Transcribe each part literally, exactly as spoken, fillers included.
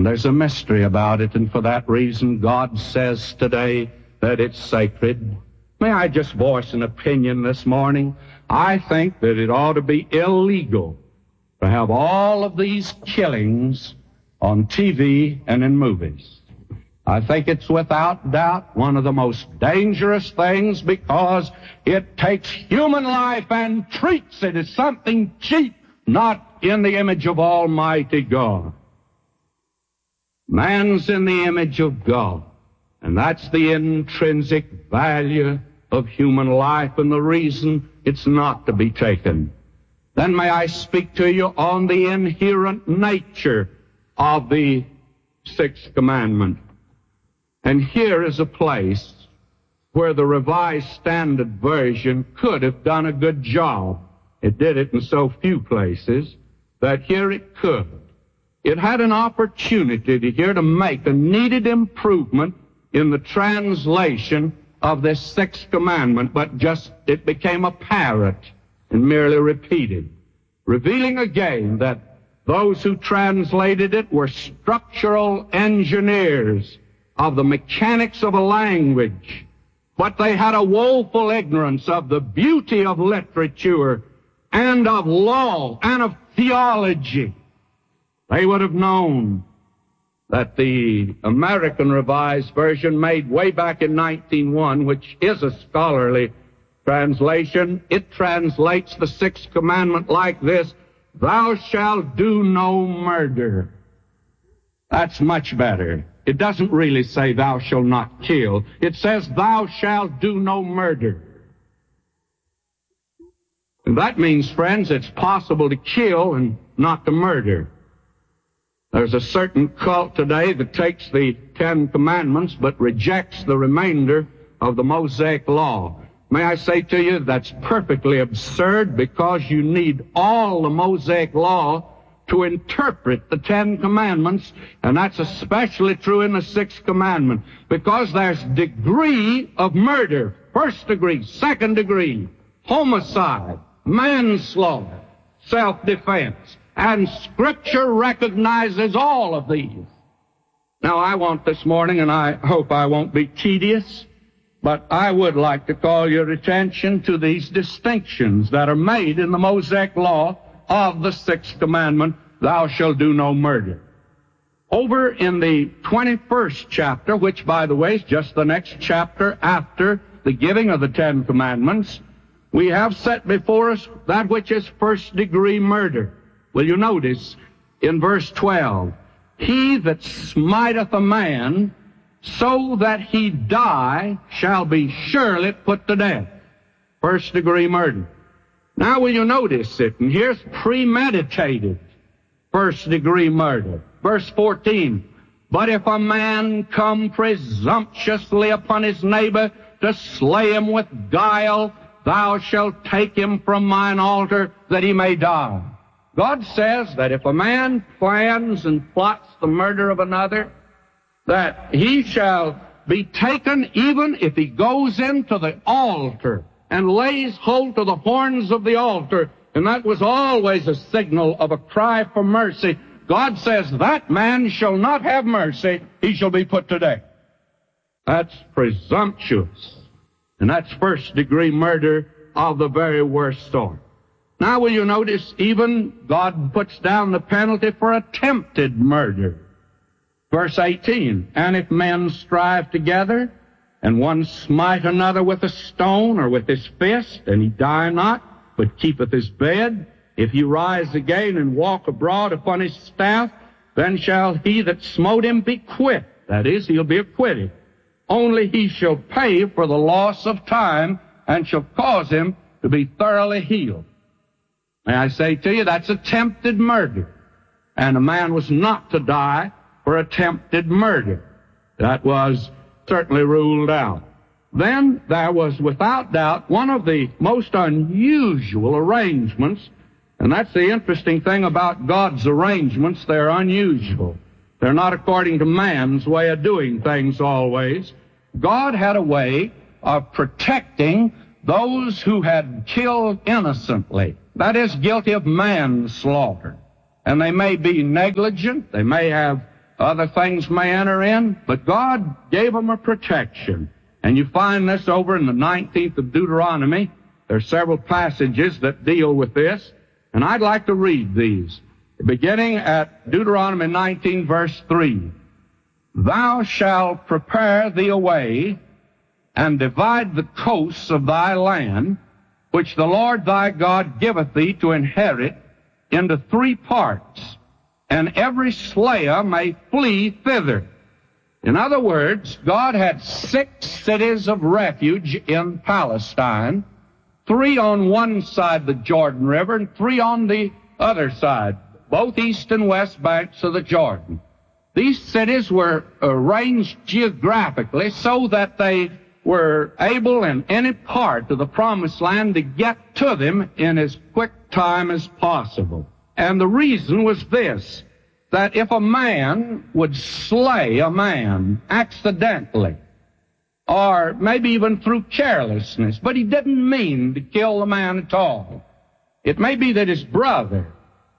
And there's a mystery about it, and for that reason, God says today that it's sacred. May I just voice an opinion this morning? I think that it ought to be illegal to have all of these killings on T V and in movies. I think it's without doubt one of the most dangerous things because it takes human life and treats it as something cheap, not in the image of Almighty God. Man's in the image of God, and that's the intrinsic value of human life and the reason it's not to be taken. Then may I speak to you on the inherent nature of the Sixth Commandment. And here is a place where the Revised Standard Version could have done a good job. It did it in so few places that here it could. It had an opportunity to here to make a needed improvement in the translation of this Sixth Commandment, but just it became a parrot and merely repeated, revealing again that those who translated it were structural engineers of the mechanics of a language, but they had a woeful ignorance of the beauty of literature and of law and of theology. They would have known that the American Revised Version made way back in nineteen oh one, which is a scholarly translation, it translates the Sixth Commandment like this: Thou shalt do no murder. That's much better. It doesn't really say thou shalt not kill. It says thou shalt do no murder. And that means, friends, it's possible to kill and not to murder. There's a certain cult today that takes the Ten Commandments but rejects the remainder of the Mosaic Law. May I say to you, that's perfectly absurd, because you need all the Mosaic Law to interpret the Ten Commandments, and that's especially true in the Sixth Commandment, because there's degree of murder, first degree, second degree, homicide, manslaughter, self-defense, and Scripture recognizes all of these. Now, I want this morning, and I hope I won't be tedious, but I would like to call your attention to these distinctions that are made in the Mosaic Law of the Sixth Commandment, thou shalt do no murder. Over in the twenty-first chapter, which, by the way, is just the next chapter after the giving of the Ten Commandments, we have set before us that which is first-degree murder. Will you notice in verse twelve, he that smiteth a man so that he die shall be surely put to death. First-degree murder. Now will you notice it? And here's premeditated first-degree murder. Verse fourteen, but if a man come presumptuously upon his neighbor to slay him with guile, thou shalt take him from mine altar that he may die. God says that if a man plans and plots the murder of another, that he shall be taken even if he goes into the altar and lays hold to the horns of the altar. And that was always a signal of a cry for mercy. God says that man shall not have mercy, he shall be put to death. That's presumptuous. And that's first-degree murder of the very worst sort. Now will you notice even God puts down the penalty for attempted murder. Verse eighteen, and if men strive together, and one smite another with a stone or with his fist, and he die not, but keepeth his bed, if he rise again and walk abroad upon his staff, then shall he that smote him be quit. That is, he'll be acquitted. Only he shall pay for the loss of time, and shall cause him to be thoroughly healed. May I say to you, that's attempted murder. And a man was not to die for attempted murder. That was certainly ruled out. Then there was, without doubt, one of the most unusual arrangements, and that's the interesting thing about God's arrangements. They're unusual. They're not according to man's way of doing things always. God had a way of protecting those who had killed innocently. That is, guilty of manslaughter. And they may be negligent, they may have Other things may enter in, but God gave them a protection. And you find this over in the nineteenth of Deuteronomy. There are several passages that deal with this, and I'd like to read these. Beginning at Deuteronomy nineteen, verse three. Thou shalt prepare thee a way, and divide the coasts of thy land, which the Lord thy God giveth thee to inherit, into three parts, and every slayer may flee thither. In other words, God had six cities of refuge in Palestine, three on one side of the Jordan River and three on the other side, both east and west banks of the Jordan. These cities were arranged geographically so that they were able in any part of the Promised Land to get to them in as quick time as possible. And the reason was this, that if a man would slay a man accidentally, or maybe even through carelessness, but he didn't mean to kill the man at all. It may be that his brother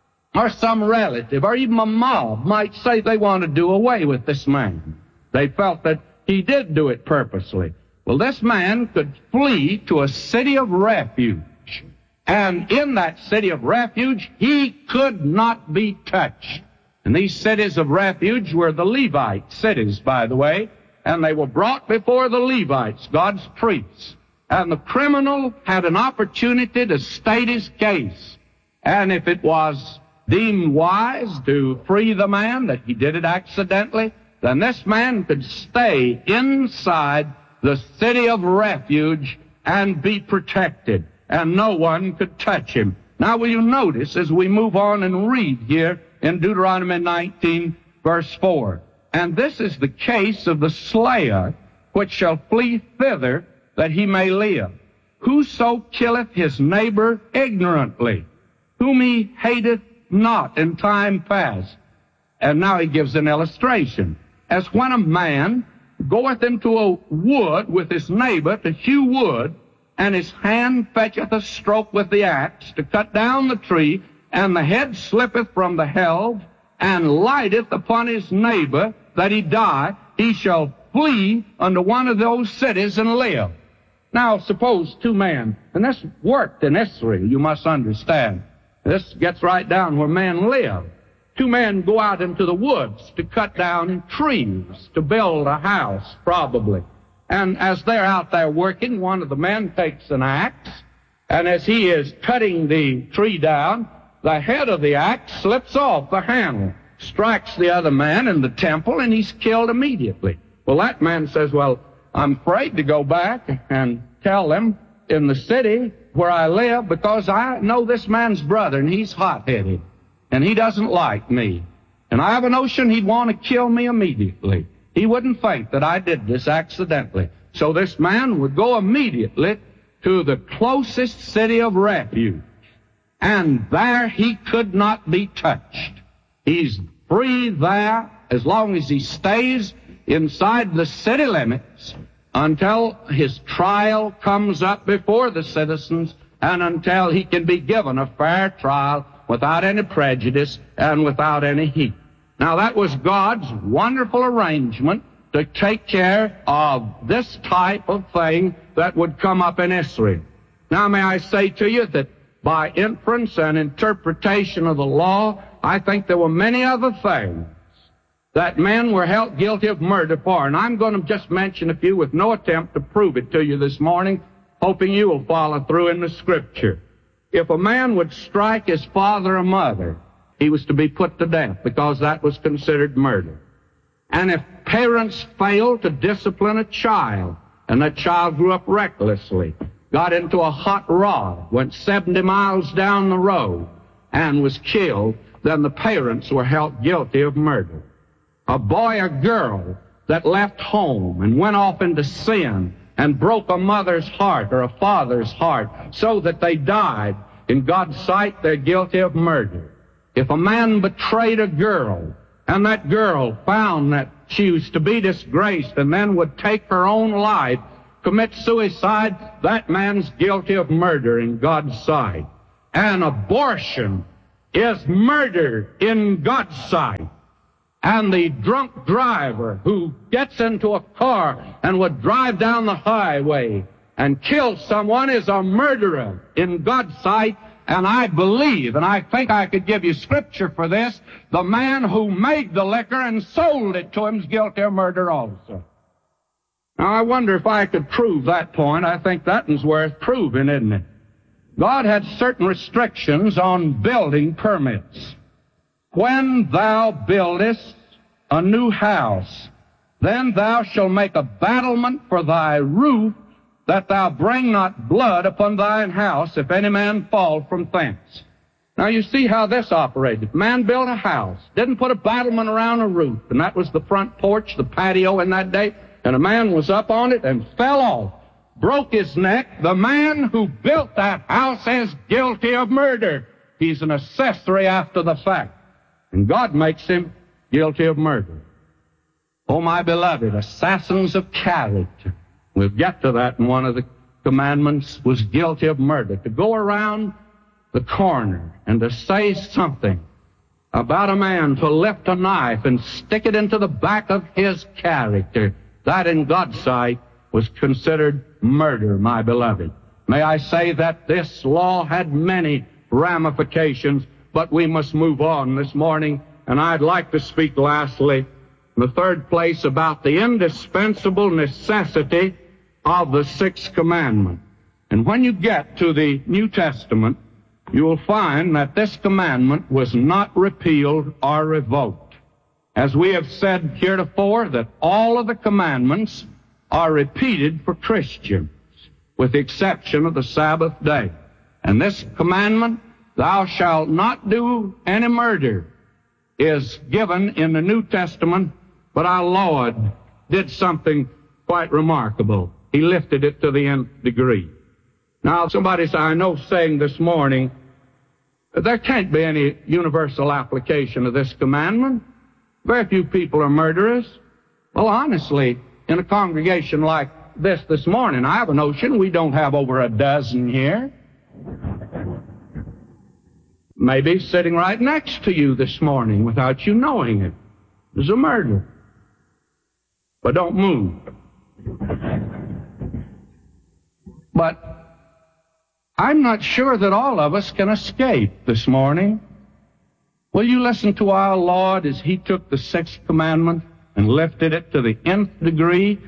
or some relative or even a mob might say they want to do away with this man. They felt that he did do it purposely. Well, this man could flee to a city of refuge. And in that city of refuge, he could not be touched. And these cities of refuge were the Levite cities, by the way, and they were brought before the Levites, God's priests. And the criminal had an opportunity to state his case. And if it was deemed wise to free the man, that he did it accidentally, then this man could stay inside the city of refuge and be protected, and no one could touch him. Now will you notice as we move on and read here in Deuteronomy nineteen, verse four, and this is the case of the slayer, which shall flee thither, that he may live. Whoso killeth his neighbor ignorantly, whom he hateth not in time past. And now he gives an illustration. As when a man goeth into a wood with his neighbor to hew wood, and his hand fetcheth a stroke with the axe to cut down the tree, and the head slippeth from the helve, and lighteth upon his neighbor, that he die, he shall flee unto one of those cities and live. Now suppose two men, and this worked in Israel, you must understand. This gets right down where men live. Two men go out into the woods to cut down trees, to build a house, probably. And as they're out there working, one of the men takes an axe, and as he is cutting the tree down, the head of the axe slips off the handle, strikes the other man in the temple, and he's killed immediately. Well, that man says, well, I'm afraid to go back and tell them in the city where I live, because I know this man's brother, and he's hot-headed, and he doesn't like me. And I have a notion he'd want to kill me immediately. He wouldn't think that I did this accidentally. So this man would go immediately to the closest city of refuge, and there he could not be touched. He's free there as long as he stays inside the city limits until his trial comes up before the citizens and until he can be given a fair trial without any prejudice and without any heat. Now that was God's wonderful arrangement to take care of this type of thing that would come up in Israel. Now may I say to you that by inference and interpretation of the law, I think there were many other things that men were held guilty of murder for. And I'm going to just mention a few with no attempt to prove it to you this morning, hoping you will follow through in the Scripture. If a man would strike his father or mother, he was to be put to death because that was considered murder. And if parents failed to discipline a child, and that child grew up recklessly, got into a hot rod, went seventy miles down the road, and was killed, then the parents were held guilty of murder. A boy or girl that left home and went off into sin and broke a mother's heart or a father's heart so that they died, in God's sight, they're guilty of murder. If a man betrayed a girl, and that girl found that she was to be disgraced and then would take her own life, commit suicide, that man's guilty of murder in God's sight. And abortion is murder in God's sight. And the drunk driver who gets into a car and would drive down the highway and kill someone is a murderer in God's sight. And I believe, and I think I could give you scripture for this, the man who made the liquor and sold it to him is guilty of murder also. Now, I wonder if I could prove that point. I think that is worth proving, isn't it? God had certain restrictions on building permits. When thou buildest a new house, then thou shalt make a battlement for thy roof, that thou bring not blood upon thine house, if any man fall from thence. Now you see how this operated. Man built a house, didn't put a battlement around a roof, and that was the front porch, the patio in that day, and a man was up on it and fell off, broke his neck. The man who built that house is guilty of murder. He's an accessory after the fact. And God makes him guilty of murder. Oh, my beloved, assassins of character. We'll get to that in one of the commandments, was guilty of murder. To go around the corner and to say something about a man, to lift a knife and stick it into the back of his character, that in God's sight was considered murder, my beloved. May I say that this law had many ramifications, but we must move on this morning, and I'd like to speak lastly, in the third place, about the indispensable necessity of the sixth commandment. And when you get to the New Testament, you will find that this commandment was not repealed or revoked. As we have said heretofore, that all of the commandments are repeated for Christians, with the exception of the Sabbath day. And this commandment, thou shalt not do any murder, is given in the New Testament, but our Lord did something quite remarkable. He lifted it to the nth degree. Now, somebody said, I know saying this morning, there can't be any universal application of this commandment. Very few people are murderers. Well, honestly, in a congregation like this this morning, I have a notion we don't have over a dozen here. Maybe sitting right next to you this morning without you knowing it is a murder. But don't move. But I'm not sure that all of us can escape this morning. Will you listen to our Lord as He took the sixth commandment and lifted it to the nth degree?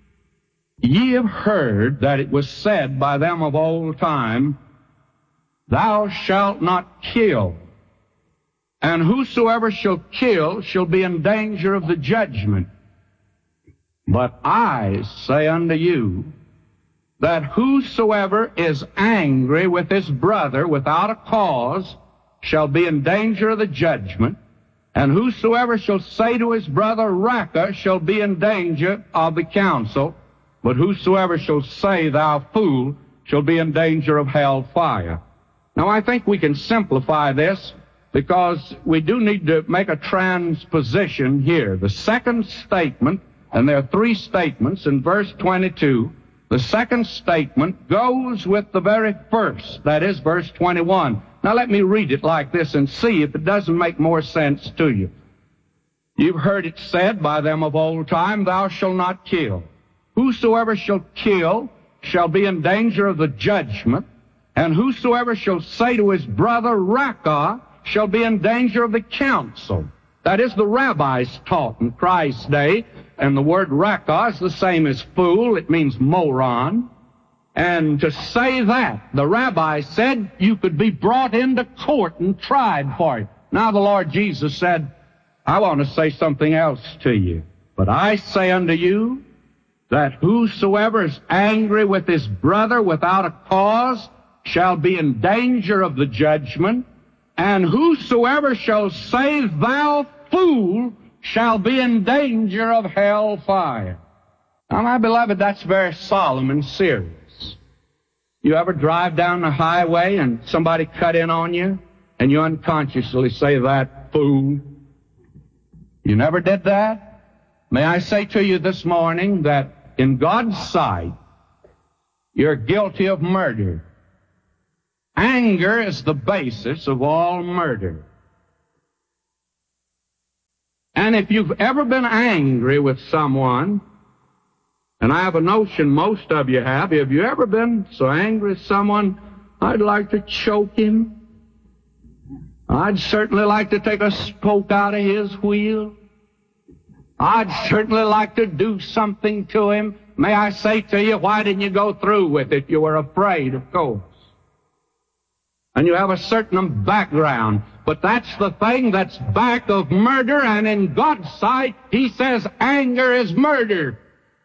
Ye have heard that it was said by them of old time, Thou shalt not kill, and whosoever shall kill shall be in danger of the judgment. But I say unto you, that whosoever is angry with his brother without a cause shall be in danger of the judgment, and whosoever shall say to his brother, Raca, shall be in danger of the council, but whosoever shall say, Thou fool, shall be in danger of hell fire. Now, I think we can simplify this, because we do need to make a transposition here. The second statement, and there are three statements in verse twenty-two, the second statement goes with the very first, that is verse twenty-one. Now let me read it like this and see if it doesn't make more sense to you. You've heard it said by them of old time, Thou shalt not kill. Whosoever shall kill shall be in danger of the judgment, and whosoever shall say to his brother, Raca, shall be in danger of the council. That is, the rabbis taught in Christ's day, and the word Raca is the same as fool. It means moron. And to say that, the rabbi said you could be brought into court and tried for it. Now the Lord Jesus said, I want to say something else to you. But I say unto you that whosoever is angry with his brother without a cause shall be in danger of the judgment, and whosoever shall say, Thou fool, shall be in danger of hell fire. Now, my beloved, that's very solemn and serious. You ever drive down the highway and somebody cut in on you, and you unconsciously say, That fool? You never did that? May I say to you this morning that in God's sight, you're guilty of murder. Anger is the basis of all murder. And if you've ever been angry with someone, and I have a notion most of you have, have you ever been so angry with someone, I'd like to choke him? I'd certainly like to take a spoke out of his wheel. I'd certainly like to do something to him. May I say to you, why didn't you go through with it? You were afraid, of course. And you have a certain background. But that's the thing that's back of murder, and in God's sight, He says anger is murder.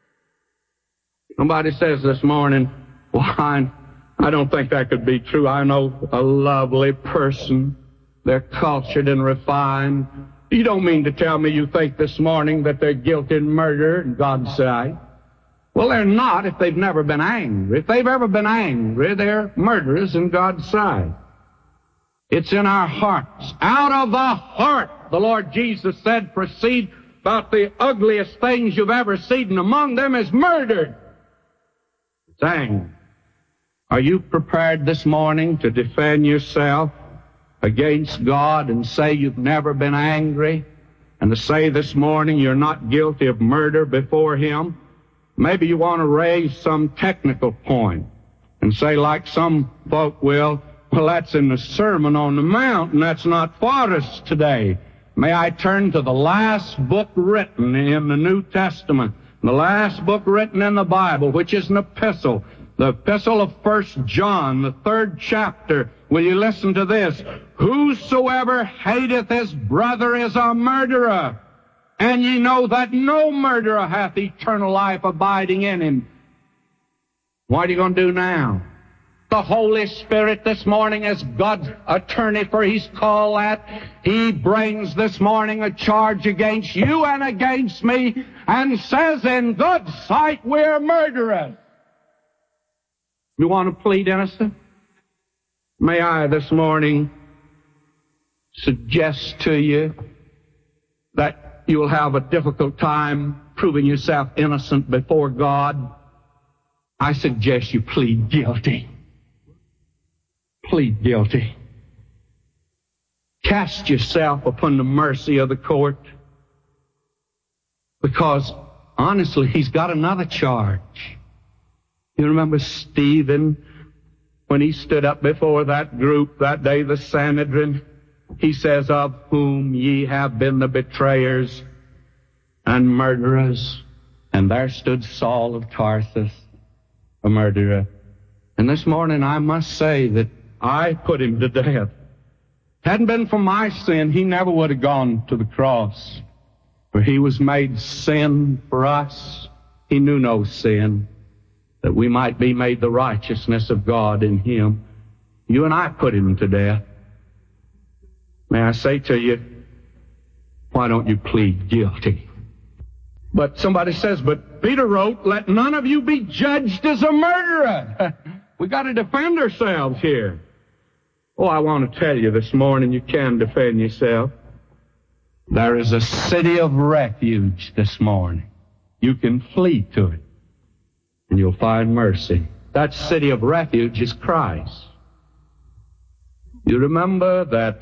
Somebody says this morning, why, I don't think that could be true. I know a lovely person. They're cultured and refined. You don't mean to tell me you think this morning that they're guilty in murder in God's sight? Well, they're not if they've never been angry. If they've ever been angry, they're murderers in God's sight. It's in our hearts. Out of the heart, the Lord Jesus said, proceed about the ugliest things you've ever seen, and among them is murder. It's anger. Are you prepared this morning to defend yourself against God and say you've never been angry, and to say this morning you're not guilty of murder before Him? Maybe you want to raise some technical point and say, like some folk will, well, that's in the Sermon on the Mount, and that's not for us today. May I turn to the last book written in the New Testament, the last book written in the Bible, which is an epistle, the epistle of First John, the third chapter. Will you listen to this? Whosoever hateth his brother is a murderer, and ye know that no murderer hath eternal life abiding in him. What are you going to do now? The Holy Spirit this morning is God's attorney for His call that. He brings this morning a charge against you and against me and says in God's sight we're murderers. You want to plead innocent? May I this morning suggest to you that you will have a difficult time proving yourself innocent before God? I suggest you plead guilty. Plead guilty. Cast yourself upon the mercy of the court, because honestly, He's got another charge. You remember Stephen, when he stood up before that group that day, the Sanhedrin, he says, of whom ye have been the betrayers and murderers. And there stood Saul of Tarsus, a murderer. And this morning I must say that I put him to death. Hadn't been for my sin, he never would have gone to the cross. For he was made sin for us. He knew no sin, that we might be made the righteousness of God in him. You and I put him to death. May I say to you, why don't you plead guilty? But somebody says, but Peter wrote, let none of you be judged as a murderer. We got to defend ourselves here. Oh, I want to tell you this morning, you can defend yourself. There is a city of refuge this morning. You can flee to it, and you'll find mercy. That city of refuge is Christ. You remember that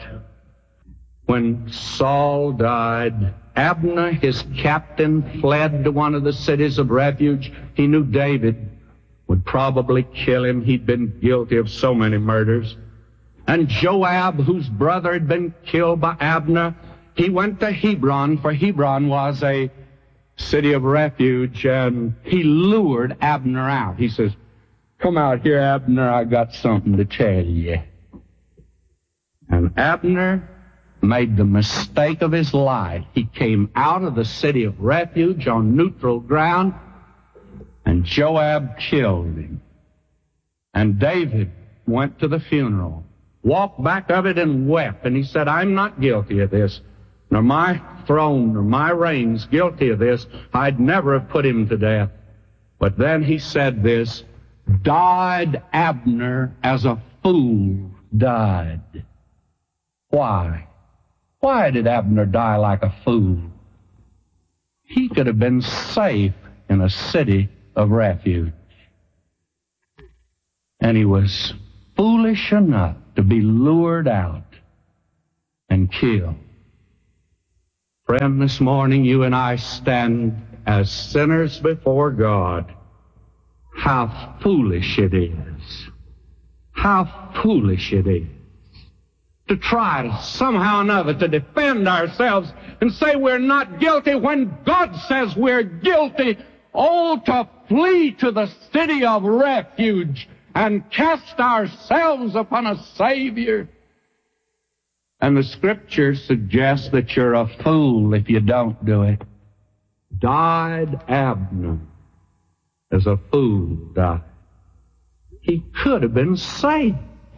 when Saul died, Abner, his captain, fled to one of the cities of refuge. He knew David would probably kill him. He'd been guilty of so many murders. And Joab, whose brother had been killed by Abner, he went to Hebron, for Hebron was a city of refuge, and he lured Abner out. He says, come out here, Abner, I got something to tell you. And Abner made the mistake of his life. He came out of the city of refuge on neutral ground, and Joab killed him. And David went to the funeral, walked back of it and wept, and he said, I'm not guilty of this, nor my throne, nor my reign's guilty of this. I'd never have put him to death. But then he said this, died Abner as a fool died. Why? Why did Abner die like a fool? He could have been safe in a city of refuge. And he was foolish enough to be lured out and killed. Friend, this morning you and I stand as sinners before God. How foolish it is. How foolish it is to try to somehow or another to defend ourselves and say we're not guilty when God says we're guilty. Oh, to flee to the city of refuge and cast ourselves upon a Savior. And the Scripture suggests that you're a fool if you don't do it. Died Abner as a fool died. He could have been saved.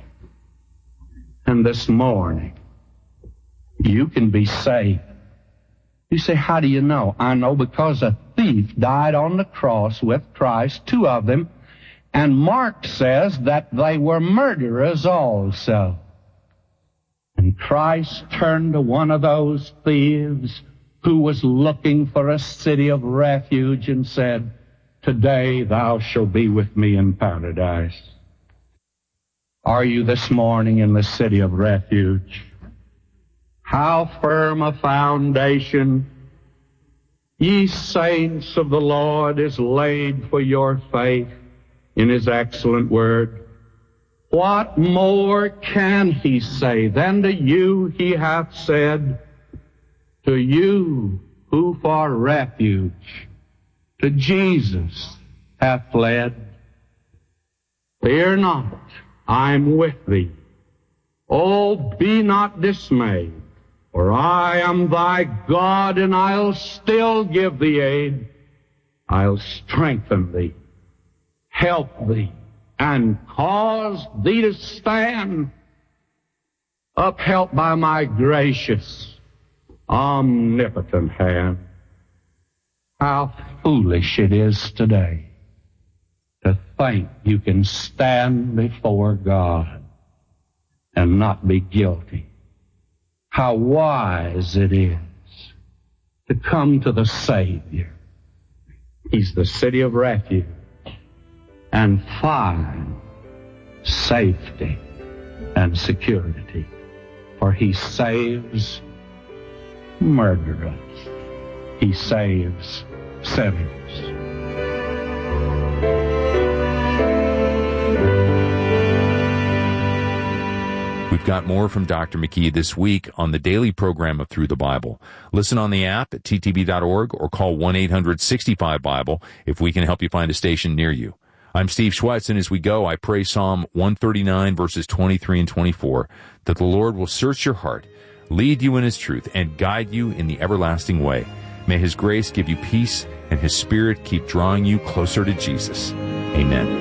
And this morning, you can be saved. You say, how do you know? I know because a thief died on the cross with Christ, two of them, and Mark says that they were murderers also. And Christ turned to one of those thieves who was looking for a city of refuge and said, today thou shalt be with me in paradise. Are you this morning in the city of refuge? How firm a foundation, ye saints of the Lord, is laid for your faith in His excellent word. What more can He say than to you He hath said, to you who for refuge to Jesus hath fled? Fear not, I'm with thee. Oh, be not dismayed, for I am thy God, and I'll still give thee aid. I'll strengthen thee, help thee, and cause thee to stand, upheld by my gracious, omnipotent hand. How foolish it is today to think you can stand before God and not be guilty. How wise it is to come to the Savior. He's the city of refuge, and find safety and security, for He saves murderers. He saves sinners. We've got more from Doctor McKee this week on the daily program of Through the Bible. Listen on the app at T T B dot org or call one eight hundred sixty-five Bible if we can help you find a station near you. I'm Steve Schwetz, and as we go, I pray Psalm one thirty-nine, verses twenty-three and twenty-four, that the Lord will search your heart, lead you in His truth, and guide you in the everlasting way. May His grace give you peace, and His Spirit keep drawing you closer to Jesus. Amen.